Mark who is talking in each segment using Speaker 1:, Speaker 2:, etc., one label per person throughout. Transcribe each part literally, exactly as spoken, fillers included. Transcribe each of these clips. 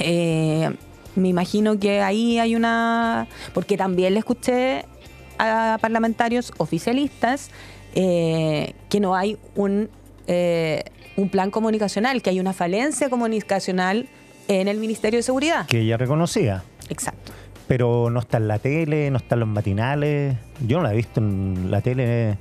Speaker 1: Eh, me imagino que ahí hay una... Porque también le escuché a parlamentarios oficialistas eh, que no hay un, eh, un plan comunicacional, que hay una falencia comunicacional en el Ministerio de Seguridad.
Speaker 2: Que ella reconocía.
Speaker 1: Exacto.
Speaker 2: Pero no está en la tele, no está en los matinales. Yo no la he visto en la tele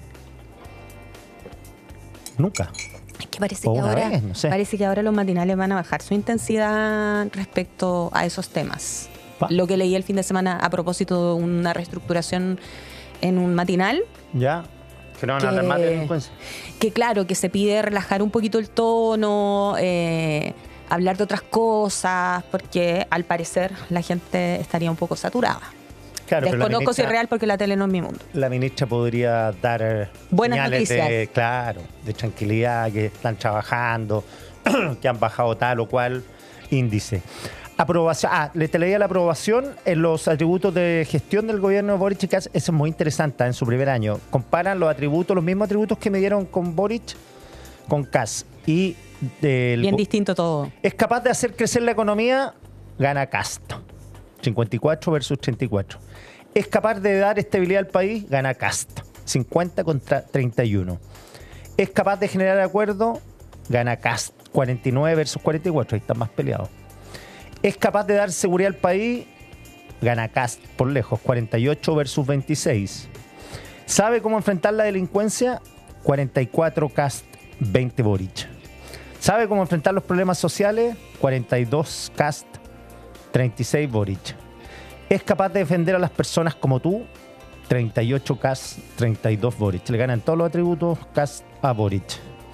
Speaker 2: nunca.
Speaker 1: Es que parece
Speaker 2: O
Speaker 1: que
Speaker 2: una
Speaker 1: ahora
Speaker 2: vez, no sé.
Speaker 1: parece que ahora los matinales van a bajar su intensidad respecto a esos temas.
Speaker 2: Pa.
Speaker 1: Lo que leí el fin de semana a propósito de una reestructuración en un matinal.
Speaker 2: Ya. Que no van
Speaker 1: Que-
Speaker 2: a hablar más de delincuencia.
Speaker 1: Que claro, que se pide relajar un poquito el tono, eh, hablar de otras cosas, porque al parecer la gente estaría un poco saturada.
Speaker 2: Claro, pero la
Speaker 1: Desconozco si es
Speaker 2: ministra-
Speaker 1: real porque la tele no es mi mundo.
Speaker 2: La ministra podría dar eh,
Speaker 1: Buenas
Speaker 2: señales de,
Speaker 1: noticias.
Speaker 2: claro, de tranquilidad, que están trabajando, que han bajado tal o cual índice. Aprobación. Ah, le te leía la aprobación en los atributos de gestión del gobierno de Boric y Kast. Eso es muy interesante en su primer año. Comparan los atributos, los mismos atributos que me dieron con Boric, con Kast. Y del
Speaker 1: Bien
Speaker 2: go-
Speaker 1: distinto todo.
Speaker 2: es capaz de hacer crecer la economía, gana Kast. cincuenta y cuatro versus treinta y cuatro. Es capaz de dar estabilidad al país, gana Kast. cincuenta contra treinta y uno. Es capaz de generar acuerdo, gana Kast. cuarenta y nueve versus cuarenta y cuatro. Ahí están más peleados. Es capaz de dar seguridad al país, gana Kast por lejos. cuarenta y ocho versus veintiséis. ¿Sabe cómo enfrentar la delincuencia? cuarenta y cuatro Kast, veinte Boric. ¿Sabe cómo enfrentar los problemas sociales? cuarenta y dos Kast, treinta y seis Boric. ¿Es capaz de defender a las personas como tú? treinta y ocho Kast, treinta y dos Boric. Le ganan todos los atributos Kast a Boric.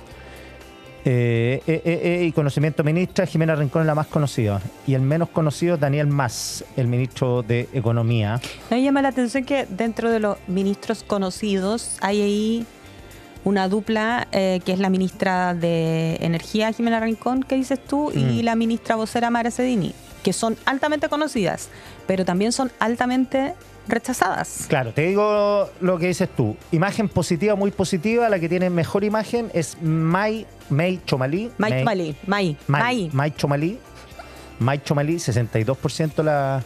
Speaker 2: Eh, eh, eh, eh, y conocimiento ministra, Jimena Rincón es la más conocida. Y el menos conocido, Daniel Mas, el ministro de Economía.
Speaker 1: Me llama la atención que dentro de los ministros conocidos hay ahí una dupla eh, que es la ministra de Energía, Jimena Rincón, que dices tú,
Speaker 2: Mm.
Speaker 1: y la ministra vocera Mara Cedini, que son altamente conocidas, pero también son altamente rechazadas.
Speaker 2: Claro, te digo lo que dices tú. Imagen positiva, muy positiva. La que tiene mejor imagen es May, May Chomalí.
Speaker 1: Mike
Speaker 2: May-
Speaker 1: Chomalí, May,
Speaker 2: May,
Speaker 1: May.
Speaker 2: May Chomalí. May Chomalí, sesenta y dos por ciento la...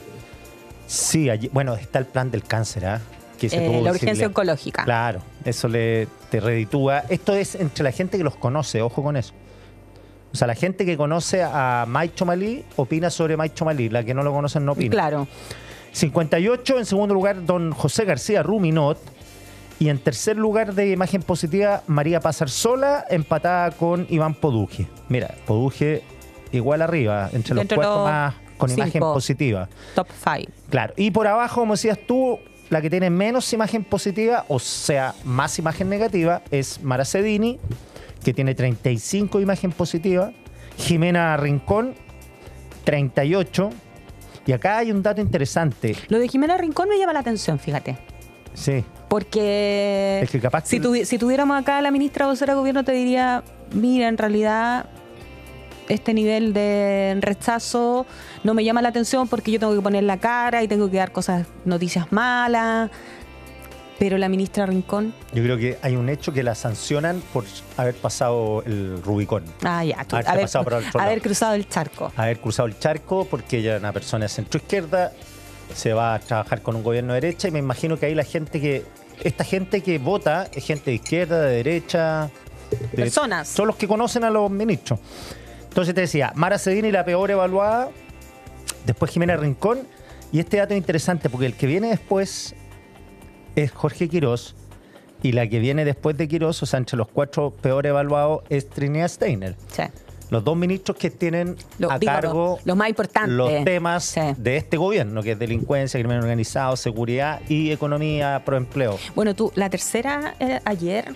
Speaker 2: Sí, allí- bueno, está el plan del cáncer, ¿ah? Que se
Speaker 1: Eh,
Speaker 2: tuvo
Speaker 1: la urgencia
Speaker 2: visibilidad.
Speaker 1: oncológica.
Speaker 2: Claro, eso le te reditúa. Esto es entre la gente que los conoce, ojo con eso. O sea, la gente que conoce a Mike Chomalí opina sobre Mike Chomalí, la que no lo conocen no opina.
Speaker 1: Claro.
Speaker 2: cincuenta y ocho, en segundo lugar, don José García Ruminot. Y en tercer lugar de imagen positiva, María Pasarsola, empatada con Iván Poduje. Mira, Poduje igual arriba, entre los
Speaker 1: Entre
Speaker 2: cuatro
Speaker 1: los
Speaker 2: más con imagen
Speaker 1: cinco.
Speaker 2: positiva.
Speaker 1: Top five.
Speaker 2: Claro. Y por abajo, como decías tú, la que tiene menos imagen positiva, o sea, más imagen negativa, es Mara Cedini, que tiene treinta y cinco imagen positiva. Jimena Rincón, treinta y ocho. Y acá hay un dato interesante.
Speaker 1: Lo de Jimena Rincón me llama la atención, fíjate.
Speaker 2: Sí.
Speaker 1: Porque
Speaker 2: Es que capaz
Speaker 1: si,
Speaker 2: que-
Speaker 1: tuvi- si tuviéramos acá a la ministra vocera de gobierno, te diría, mira, en realidad este nivel de rechazo no me llama la atención porque yo tengo que poner la cara y tengo que dar cosas, noticias malas. Pero la ministra Rincón,
Speaker 2: Yo creo que hay un hecho que la sancionan por haber pasado el Rubicón.
Speaker 1: ah, ya, tú,
Speaker 2: Haberse
Speaker 1: haber,
Speaker 2: pasado por el otro
Speaker 1: haber
Speaker 2: lado.
Speaker 1: cruzado el charco.
Speaker 2: Haber cruzado el charco porque ella es una persona de centro izquierda, se va a trabajar con un gobierno de derecha y me imagino que ahí la gente que, esta gente que vota es gente de izquierda, de derecha, de-
Speaker 1: Personas.
Speaker 2: son los que conocen a los ministros. Entonces te decía, Mara Cedini la peor evaluada, después Jimena Rincón, y este dato es interesante porque el que viene después es Jorge Quirós y la que viene después de Quirós, o sea, entre los cuatro peor evaluados, es Trinidad Steiner.
Speaker 1: Sí.
Speaker 2: Los dos ministros que tienen
Speaker 1: Lo-
Speaker 2: a
Speaker 1: digo,
Speaker 2: cargo
Speaker 1: lo- lo más importante.
Speaker 2: los temas
Speaker 1: Sí.
Speaker 2: de este gobierno, que es delincuencia, crimen organizado, seguridad y economía, proempleo.
Speaker 1: Bueno, tú, la tercera eh, ayer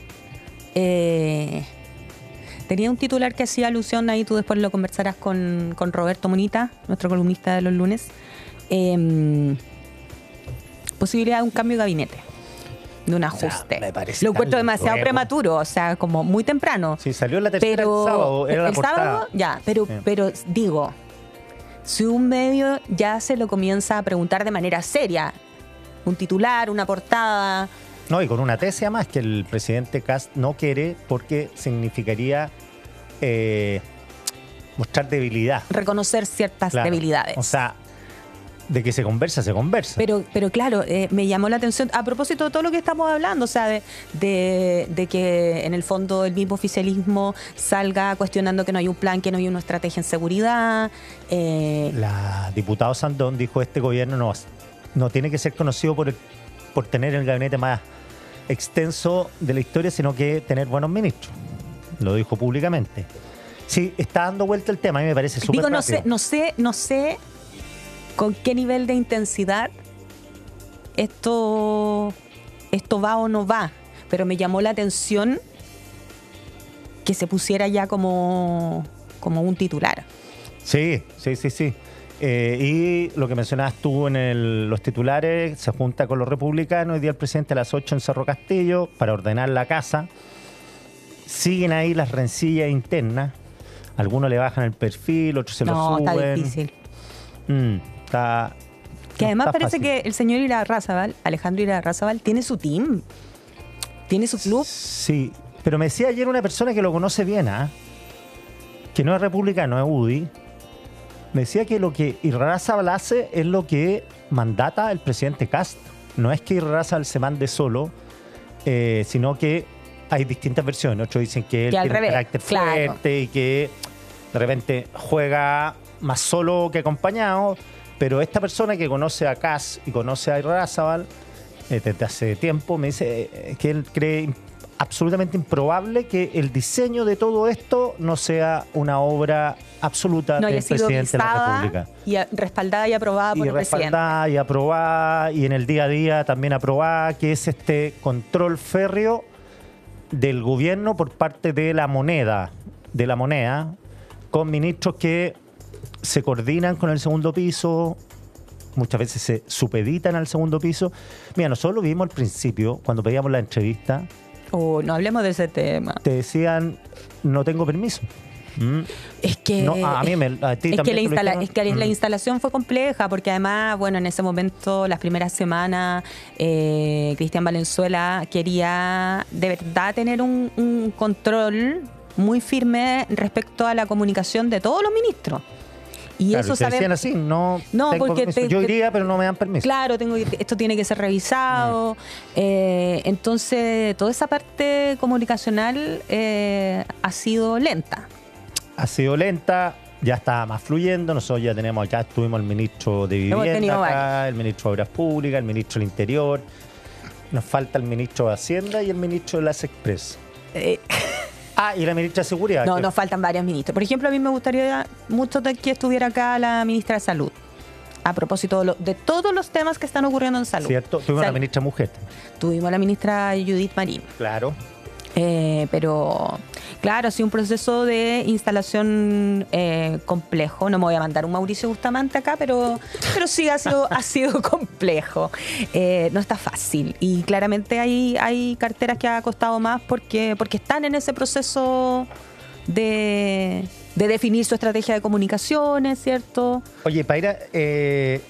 Speaker 1: eh, tenía un titular que hacía alusión, ahí tú después lo conversarás con, con Roberto Munita, nuestro columnista de los lunes. Eh, posibilidad de un cambio de gabinete, de un ajuste.
Speaker 2: me parece
Speaker 1: Lo encuentro
Speaker 2: tan
Speaker 1: demasiado
Speaker 2: luego.
Speaker 1: prematuro, o sea, como muy temprano.
Speaker 2: Sí, salió la tercera
Speaker 1: Pero
Speaker 2: el sábado, era la
Speaker 1: el
Speaker 2: portada.
Speaker 1: sábado, ya, pero,
Speaker 2: Sí.
Speaker 1: pero digo, si un medio ya se lo comienza a preguntar de manera seria, un titular, una portada,
Speaker 2: No, y con una tesis además que el presidente Kast no quiere porque significaría eh, mostrar debilidad.
Speaker 1: Reconocer ciertas
Speaker 2: Claro.
Speaker 1: debilidades.
Speaker 2: O sea, de que se conversa, se conversa.
Speaker 1: Pero, pero claro, eh, me llamó la atención, a propósito de todo lo que estamos hablando, o sea, de, de, de que en el fondo el mismo oficialismo salga cuestionando que no hay un plan, que no hay una estrategia en seguridad. Eh,
Speaker 2: La diputada Sandón dijo: este gobierno no, no tiene que ser conocido por, el- por tener el gabinete más extenso de la historia, sino que tener buenos ministros. Lo dijo públicamente. Sí, está dando vuelta el tema, a mí me parece súper
Speaker 1: digo, no
Speaker 2: rápido.
Speaker 1: sé, no sé, no sé con qué nivel de intensidad esto, esto va o no va, pero me llamó la atención que se pusiera ya como, como un titular.
Speaker 2: Sí, sí, sí, sí. Eh, y lo que mencionabas tú en el- los titulares, se junta con los republicanos. Hoy día el presidente a las ocho en Cerro Castillo para ordenar la casa. Siguen ahí las rencillas internas. Algunos le bajan el perfil, otros se lo
Speaker 1: No,
Speaker 2: suben.
Speaker 1: está difícil.
Speaker 2: Mm, está,
Speaker 1: Que
Speaker 2: no
Speaker 1: además
Speaker 2: está
Speaker 1: parece
Speaker 2: fácil.
Speaker 1: que el señor Irarrázaval, Alejandro Irarrázaval, tiene su team, tiene su club.
Speaker 2: Sí, pero me decía ayer una persona que lo conoce bien, ¿ah? Que no es republicano, es U D I. Me decía que lo que Irarrázaval hace es lo que mandata el presidente Kast. No es que Irarrázaval se mande solo, eh, sino que hay distintas versiones. Otros dicen que él
Speaker 1: Que al
Speaker 2: tiene un
Speaker 1: revés,
Speaker 2: carácter
Speaker 1: claro.
Speaker 2: fuerte y que de repente juega más solo que acompañado. Pero esta persona que conoce a Kast y conoce a Irarrázaval eh, desde hace tiempo me dice eh, que él cree absolutamente improbable que el diseño de todo esto no sea una obra absoluta
Speaker 1: No
Speaker 2: del
Speaker 1: haya sido
Speaker 2: presidente de la
Speaker 1: vistada
Speaker 2: República.
Speaker 1: y a- respaldada y aprobada por
Speaker 2: Y
Speaker 1: el presidente.
Speaker 2: respaldada y aprobada, y en el día a día también aprobada, que es este control férreo del gobierno por parte de la moneda, de la moneda, con ministros que se coordinan con el segundo piso, muchas veces se supeditan al segundo piso. Mira, nosotros lo vimos al principio, cuando pedíamos la entrevista,
Speaker 1: Oh, no hablemos de ese tema.
Speaker 2: te decían, no tengo permiso. ¿Mm?
Speaker 1: Es que,
Speaker 2: No, a mí me- a ti
Speaker 1: es,
Speaker 2: también
Speaker 1: que la
Speaker 2: te lo
Speaker 1: instala-
Speaker 2: dijeron.
Speaker 1: es que la
Speaker 2: Mm.
Speaker 1: instalación fue compleja porque además, bueno, en ese momento, las primeras semanas, eh, Cristian Valenzuela quería de verdad tener un, un control muy firme respecto a la comunicación de todos los ministros. Y
Speaker 2: Claro,
Speaker 1: eso
Speaker 2: y te decían
Speaker 1: sabemos.
Speaker 2: así, no,
Speaker 1: No,
Speaker 2: tengo
Speaker 1: porque
Speaker 2: permiso.
Speaker 1: te-
Speaker 2: Yo
Speaker 1: te-
Speaker 2: iría, pero no me dan permiso.
Speaker 1: Claro, tengo que- esto tiene que ser revisado. Eh, entonces, toda esa parte comunicacional eh, ha sido lenta.
Speaker 2: Ha sido lenta, ya está más fluyendo. Nosotros ya tenemos acá, estuvimos el ministro de
Speaker 1: Hemos
Speaker 2: Vivienda
Speaker 1: tenido
Speaker 2: acá, el ministro de Obras Públicas, el ministro del Interior. Nos falta el ministro de Hacienda y el ministro de las Express.
Speaker 1: Eh,
Speaker 2: Ah, y la ministra de Seguridad.
Speaker 1: No,
Speaker 2: que-
Speaker 1: nos faltan varios ministros. Por ejemplo, a mí me gustaría mucho de que estuviera acá la ministra de Salud. A propósito de, lo- de todos los temas que están ocurriendo en salud.
Speaker 2: ¿Cierto? Tuvimos
Speaker 1: Sal-
Speaker 2: una ministra mujer.
Speaker 1: Tuvimos la ministra Judith Marín.
Speaker 2: Claro.
Speaker 1: Eh, pero, claro, ha sido un proceso de instalación eh, complejo. No me voy a mandar un Mauricio Bustamante acá, pero, pero sí ha sido, ha sido complejo. Eh, no está fácil. Y claramente hay, hay carteras que ha costado más porque, porque están en ese proceso de, de definir su estrategia de comunicaciones, ¿cierto?
Speaker 2: Oye, Paira, eh,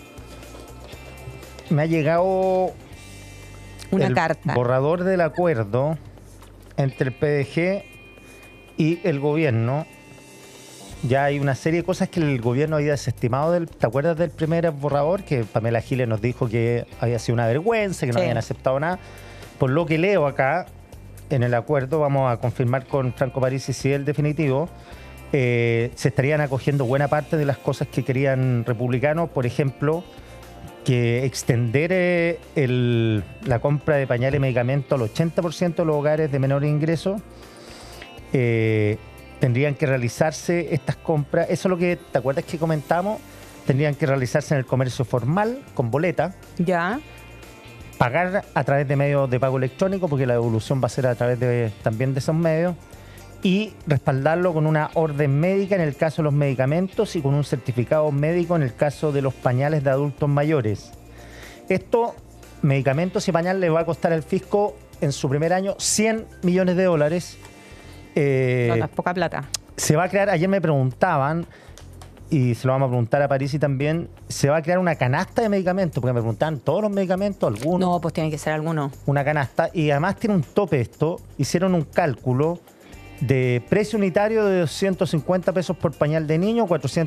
Speaker 2: me ha llegado
Speaker 1: Una
Speaker 2: el
Speaker 1: carta.
Speaker 2: borrador del acuerdo entre el P D G y el gobierno. Ya hay una serie de cosas que el gobierno había desestimado. Del, ¿te acuerdas del primer borrador? Que Pamela Giles nos dijo que había sido una vergüenza, que no
Speaker 1: Sí.
Speaker 2: habían aceptado nada. Por lo que leo acá, en el acuerdo, vamos a confirmar con Franco Parisi si es el definitivo, eh, se estarían acogiendo buena parte de las cosas que querían republicanos. Por ejemplo, que extender eh, el- la compra de pañales y medicamentos al ochenta por ciento de los hogares de menor ingreso. Eh, tendrían que realizarse estas compras. Eso es lo que, ¿te acuerdas que comentamos? Tendrían que realizarse en el comercio formal, con boleta,
Speaker 1: Ya.
Speaker 2: pagar a través de medios de pago electrónico, porque la devolución va a ser a través de, también de esos medios, y respaldarlo con una orden médica en el caso de los medicamentos y con un certificado médico en el caso de los pañales de adultos mayores. Esto, medicamentos y pañales, le va a costar al fisco en su primer año cien millones de dólares. Eh,
Speaker 1: No, no es poca plata.
Speaker 2: se va a crear, ayer me preguntaban, y se lo vamos a preguntar a Parisi también, se va a crear una canasta de medicamentos, porque me preguntaban todos los medicamentos, algunos,
Speaker 1: No, pues tiene que ser alguno.
Speaker 2: una canasta, y además tiene un tope esto, hicieron un cálculo de precio unitario de doscientos cincuenta pesos por pañal de niño, cuatrocientos